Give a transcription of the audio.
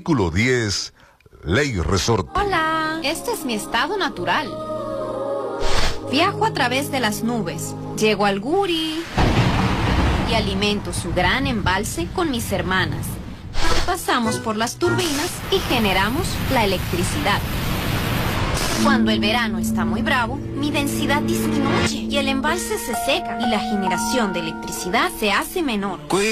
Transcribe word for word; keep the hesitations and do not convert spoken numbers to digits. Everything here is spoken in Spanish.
Artículo diez. Ley Resorte. Hola, este es mi estado natural. Viajo a través de las nubes, llego al Guri y alimento su gran embalse con mis hermanas. Pasamos por las turbinas y generamos la electricidad. Cuando el verano está muy bravo, mi densidad disminuye y el embalse se seca y la generación de electricidad se hace menor.